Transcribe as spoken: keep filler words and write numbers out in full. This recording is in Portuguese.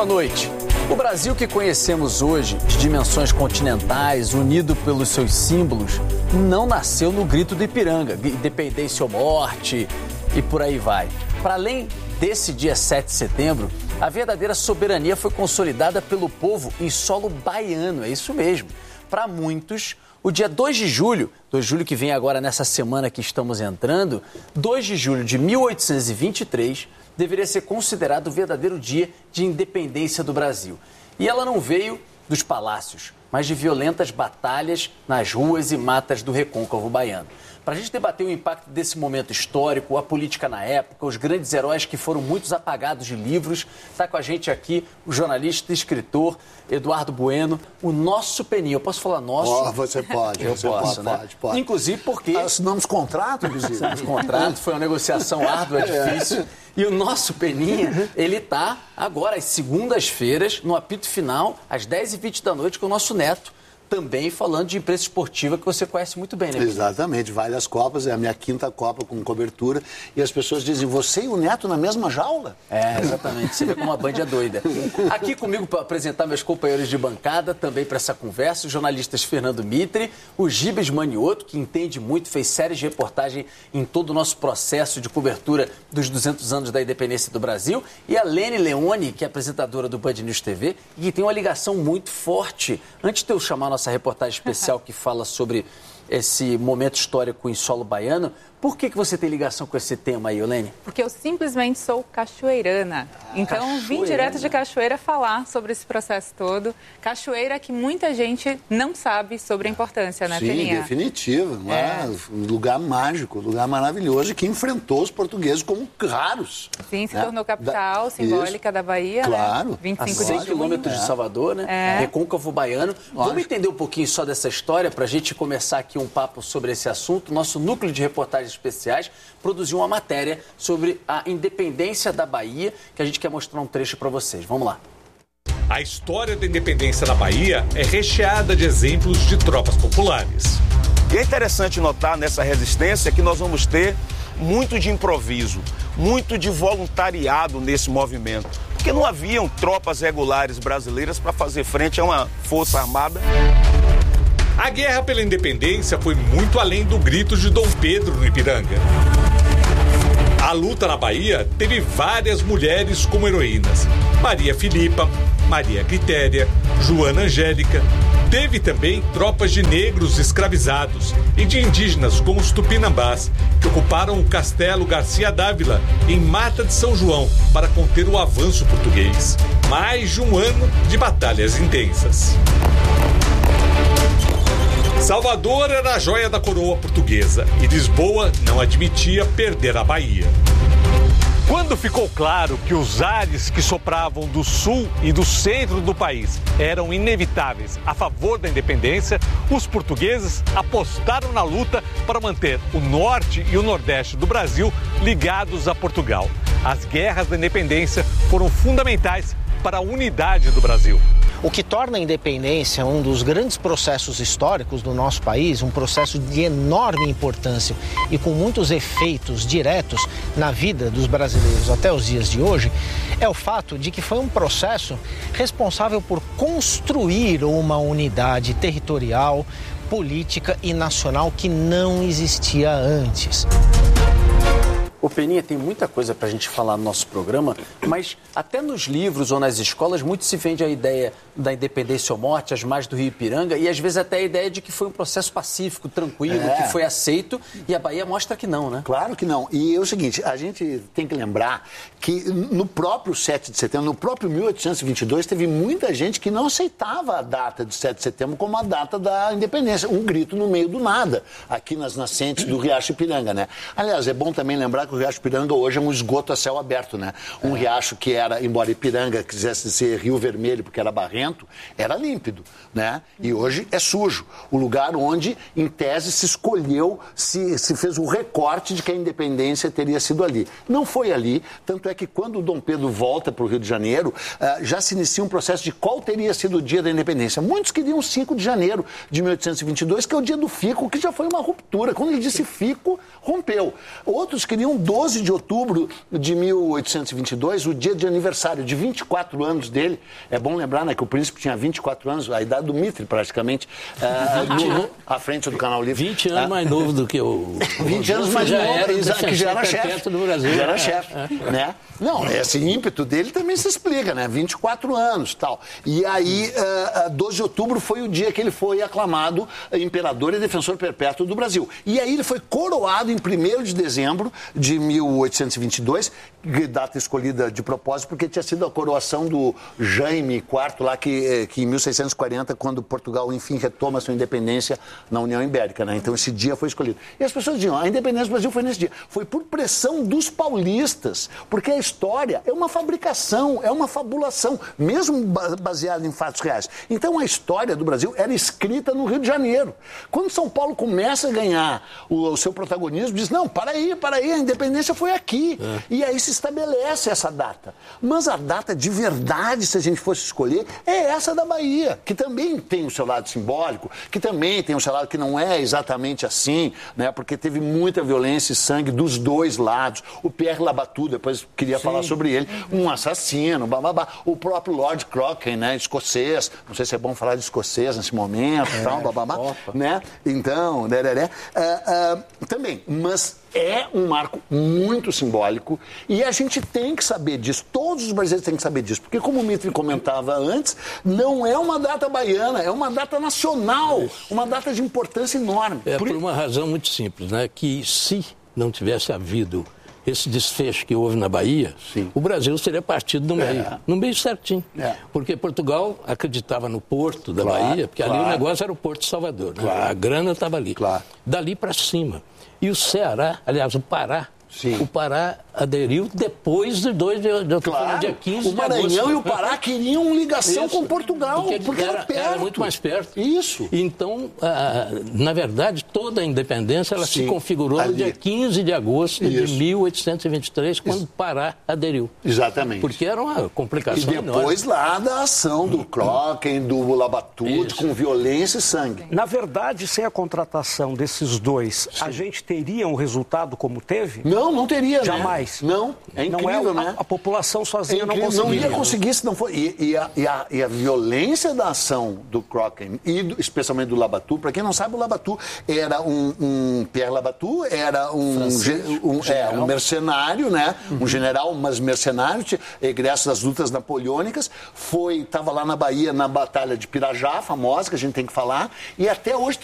noite. O Brasil que conhecemos hoje, de dimensões continentais, unido pelos seus símbolos, não nasceu no grito do Ipiranga, independência ou morte e por aí vai. Para além desse dia sete de setembro, a verdadeira soberania foi consolidada pelo povo em solo baiano, é isso mesmo. Para muitos, o dia dois de julho, dois de julho que vem agora nessa semana que estamos entrando, dois de julho de mil oitocentos e vinte e três, deveria ser considerado o verdadeiro dia de independência do Brasil. E ela não veio dos palácios, mas de violentas batalhas nas ruas e matas do recôncavo baiano. Para a gente debater o impacto desse momento histórico, a política na época, os grandes heróis que foram muitos apagados de livros, está com a gente aqui o jornalista e escritor Eduardo Bueno, o nosso Peninha. Eu posso falar nosso? Oh, você pode. Eu você posso, pode, né? pode, pode. Inclusive porque... Assinamos contrato, inclusive. Assinamos contrato, foi uma negociação árdua, difícil. E o nosso Peninha, ele está agora às segundas-feiras, no apito final, às dez e vinte da noite, com o nosso Neto, também falando de imprensa esportiva que você conhece muito bem, né? Exatamente, várias Copas, é a minha quinta Copa com cobertura, e as pessoas dizem, você e o Neto na mesma jaula? É, exatamente, você vê como a Band é doida. Aqui comigo para apresentar meus companheiros de bancada, também para essa conversa, os jornalistas Fernando Mitre, o Gibes Manioto, que entende muito, fez séries de reportagem em todo o nosso processo de cobertura dos duzentos anos da independência do Brasil, e a Lene Leone, que é apresentadora do Band News T V, e que tem uma ligação muito forte. Antes de eu chamar nossa reportagem especial que fala sobre esse momento histórico em solo baiano, por que, que você tem ligação com esse tema aí, Olene? Porque eu simplesmente sou cachoeirana. Então, Cachoeirana. vim direto de Cachoeira falar sobre esse processo todo. Cachoeira que muita gente não sabe sobre a importância, né, Sim, Peninha? definitivo. É. Um lugar mágico, um lugar maravilhoso, que enfrentou os portugueses como raros. Sim, se né? tornou capital da... simbólica Isso. da Bahia, claro. né? vinte e cinco A cem de junho. quilômetros de Salvador, né? É. Recôncavo baiano. Lógico. Vamos entender um pouquinho só dessa história para a gente começar aqui um papo sobre esse assunto. Nosso núcleo de reportagens especiais produziu uma matéria sobre a independência da Bahia, que a gente quer mostrar um trecho para vocês. Vamos lá. A história da independência da Bahia é recheada de exemplos de tropas populares. E é interessante notar nessa resistência que nós vamos ter muito de improviso, muito de voluntariado nesse movimento, porque não haviam tropas regulares brasileiras para fazer frente a uma força armada. A guerra pela independência foi muito além do grito de Dom Pedro no Ipiranga. A luta na Bahia teve várias mulheres como heroínas. Maria Filipa, Maria Quitéria, Joana Angélica. Teve também tropas de negros escravizados e de indígenas como os tupinambás, que ocuparam o castelo Garcia Dávila, em Mata de São João, para conter o avanço português. Mais de um ano de batalhas intensas. Salvador era a joia da coroa portuguesa e Lisboa não admitia perder a Bahia. Quando ficou claro que os ares que sopravam do sul e do centro do país eram inevitáveis a favor da independência, os portugueses apostaram na luta para manter o norte e o nordeste do Brasil ligados a Portugal. As guerras da independência foram fundamentais para a unidade do Brasil. O que torna a independência um dos grandes processos históricos do nosso país, um processo de enorme importância e com muitos efeitos diretos na vida dos brasileiros até os dias de hoje, é o fato de que foi um processo responsável por construir uma unidade territorial, política e nacional que não existia antes. Ô Peninha, tem muita coisa para a gente falar no nosso programa, mas até nos livros ou nas escolas muito se vende a ideia da independência ou morte, as margens do Rio Ipiranga, e às vezes até a ideia de que foi um processo pacífico, tranquilo, É. que foi aceito, e a Bahia mostra que não, né? Claro que não. E é o seguinte, a gente tem que lembrar que no próprio sete de setembro, no próprio mil oitocentos e vinte e dois, teve muita gente que não aceitava a data de sete de setembro como a data da independência. Um grito no meio do nada, aqui nas nascentes do Riacho Ipiranga, né? Aliás, é bom também lembrar que o Riacho Ipiranga hoje é um esgoto a céu aberto, né? Um é. riacho que era, embora Ipiranga quisesse ser Rio Vermelho porque era barrento, era límpido, né? E hoje é sujo. O lugar onde, em tese, se escolheu, se, se fez o recorte de que a independência teria sido ali. Não foi ali, tanto é que quando o Dom Pedro volta para o Rio de Janeiro, uh, já se inicia um processo de qual teria sido o dia da independência. Muitos queriam cinco de janeiro de mil oitocentos e vinte e dois, que é o dia do fico, que já foi uma ruptura. Quando ele disse fico, rompeu. Outros queriam doze de outubro de mil oitocentos e vinte e dois, o dia de aniversário de vinte e quatro anos dele. É bom lembrar, né, que o príncipe tinha vinte e quatro anos, a idade do Mitre, praticamente, uh, no, à frente do Canal Livre. vinte anos uh, mais novo do que o... vinte anos mais já novo, era, que já era chefe. do Brasil. Já era chefe, né? Não, esse ímpeto dele também se explica, né? vinte e quatro anos e tal. E aí, uh, doze de outubro foi o dia que ele foi aclamado imperador e defensor perpétuo do Brasil. E aí ele foi coroado em primeiro de dezembro de mil oitocentos e vinte e dois, data escolhida de propósito, porque tinha sido a coroação do Jaime quarto, lá que, que em mil seiscentos e quarenta, quando Portugal, enfim, retoma sua independência na União Ibérica, né? Então esse dia foi escolhido. E as pessoas diziam, a independência do Brasil foi nesse dia. Foi por pressão dos paulistas, porque a história é uma fabricação, é uma fabulação, mesmo baseada em fatos reais. Então a história do Brasil era escrita no Rio de Janeiro. Quando São Paulo começa a ganhar o, o seu protagonismo, diz, não, para aí, para aí, a independência foi aqui. É. E aí se estabelece essa data. Mas a data de verdade, se a gente fosse escolher, é essa da Bahia, que também tem o seu lado simbólico, que também tem o seu lado que não é exatamente assim, né? Porque teve muita violência e sangue dos dois lados. O Pierre Labatut, depois queria Sim. falar sobre ele, um assassino, bababá. O próprio Lord Crocken, né, escocês, não sei se é bom falar de escocês nesse momento, é, tal, bababá, né? Então, dereré, uh, uh, também, mas é um marco muito simbólico e a gente tem que saber disso, todos os brasileiros têm que saber disso, porque como o Mitre comentava antes, não é uma data baiana, é uma data nacional, uma data de importância enorme. É por uma razão muito simples, né, que se não tivesse havido esse desfecho que houve na Bahia, Sim. o Brasil seria partido no meio, é. no meio certinho. É. Porque Portugal acreditava no porto da claro, Bahia, porque claro. ali o negócio era o Porto de Salvador, né? Claro. A grana estava ali. Claro. Dali para cima. E o Ceará, aliás, o Pará, Sim. o Pará aderiu depois de dois de outubro, claro. dia quinze o de agosto. O Maranhão e o Pará queriam ligação Isso. com Portugal, porque, porque era, era perto. Era muito mais perto. Isso. Então, ah, na verdade, toda a independência ela Sim. se configurou Ali. no dia quinze de agosto Isso. de mil oitocentos e vinte e três, quando o Pará aderiu. Exatamente. Porque era uma complicação enorme. E depois enorme. lá da ação do Crocken, do Labatut, com violência e sangue. Na verdade, sem a contratação desses dois, Sim. a gente teria um resultado como teve? Não, não teria, Jamais. Né? Não, é incrível, não é, né? A, a população sozinha é não conseguiria. Não ia conseguiria. conseguir se não for... E, e, a, e, a, e a violência da ação do Crocken, e do, especialmente do Labatut, para quem não sabe, o Labatut era um... um Pierre Labatut era um, ge, um, é, um mercenário, né? Uhum. Um general, mas mercenário, egresso das lutas napoleônicas, foi, estava lá na Bahia, na Batalha de Pirajá, famosa, que a gente tem que falar, e até hoje